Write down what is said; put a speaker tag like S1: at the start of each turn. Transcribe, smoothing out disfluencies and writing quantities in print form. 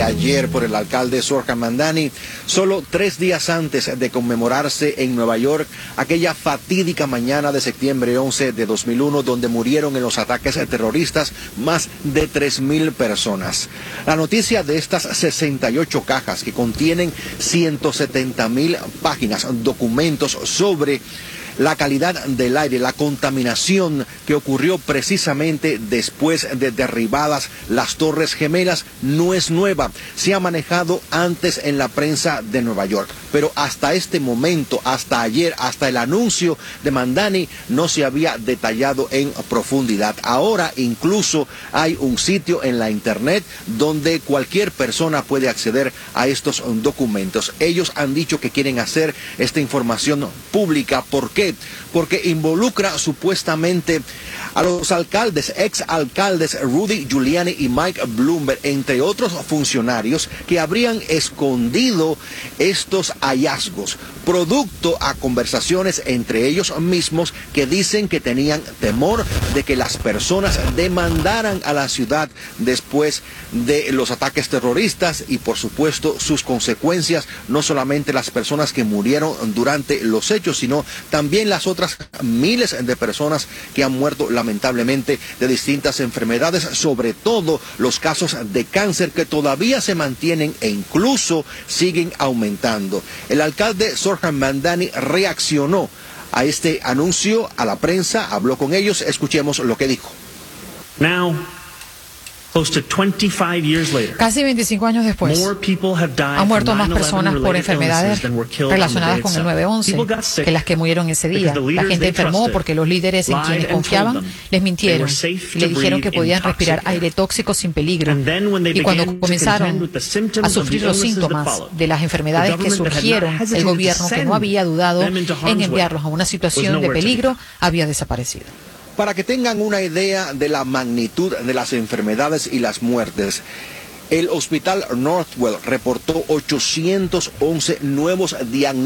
S1: ayer por el alcalde Zohran Mamdani, solo 3 días antes de conmemorarse en Nueva York aquella fatídica mañana de septiembre 11 de 2001, donde murieron en los ataques terroristas más de 3.000 personas. La noticia de estas 68 cajas que contienen 170.000 páginas, documentos sobre la calidad del aire, la contaminación que ocurrió precisamente después de derribadas las Torres Gemelas, no es nueva. Se ha manejado antes en la prensa de Nueva York, pero hasta este momento, hasta ayer, hasta el anuncio de Mamdani, no se había detallado en profundidad. Ahora incluso hay un sitio en la internet donde cualquier persona puede acceder a estos documentos. Ellos han dicho que quieren hacer esta información pública. ¿Por qué? Porque involucra supuestamente a los alcaldes, exalcaldes Rudy Giuliani y Mike Bloomberg, entre otros funcionarios que habrían escondido estos hallazgos, producto a conversaciones entre ellos mismos que dicen que tenían temor de que las personas demandaran a la ciudad después de los ataques terroristas y por supuesto sus consecuencias, no solamente las personas que murieron durante los hechos, sino también las otras miles de personas que han muerto lamentablemente de distintas enfermedades, sobre todo los casos de cáncer que todavía se mantienen e incluso siguen aumentando. El alcalde Zohran Mamdani reaccionó a este anuncio a la prensa, habló con ellos, escuchemos lo que dijo.
S2: Casi 25 años después, han muerto más personas por enfermedades relacionadas con el 9/11 que las que murieron ese día. La gente enfermó porque los líderes en quienes confiaban les mintieron y le dijeron que podían respirar aire tóxico sin peligro. Y cuando comenzaron a sufrir los síntomas de las enfermedades que surgieron, el gobierno, que no había dudado en enviarlos a una situación de peligro, había desaparecido.
S1: Para que tengan una idea de la magnitud de las enfermedades y las muertes, el hospital Northwell reportó 811 nuevos diagnósticos